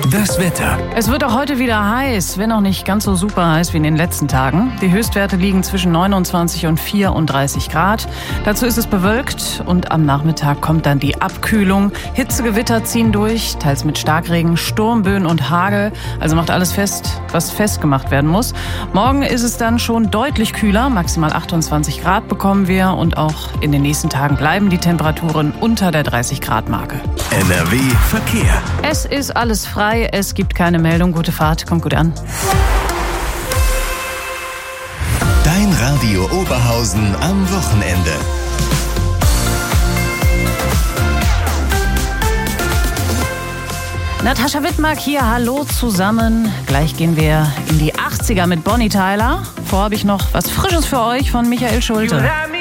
Das Wetter. Es wird auch heute wieder heiß, wenn auch nicht ganz so super heiß wie in den letzten Tagen. Die Höchstwerte liegen zwischen 29 und 34 Grad. Dazu ist es bewölkt und am Nachmittag kommt dann die Abkühlung. Hitzegewitter ziehen durch, teils mit Starkregen, Sturmböen und Hagel. Also macht alles fest, was festgemacht werden muss. Morgen ist es dann schon deutlich kühler, maximal 28 Grad bekommen wir. Und auch in den nächsten Tagen bleiben die Temperaturen unter der 30-Grad-Marke. NRW Verkehr. Es ist alles frei, es gibt keine Meldung. Gute Fahrt, kommt gut an. Dein Radio Oberhausen am Wochenende. Natascha Wittmark hier, hallo zusammen. Gleich gehen wir in die 80er mit Bonnie Tyler. Vorher habe ich noch was Frisches für euch von Michael Schulte.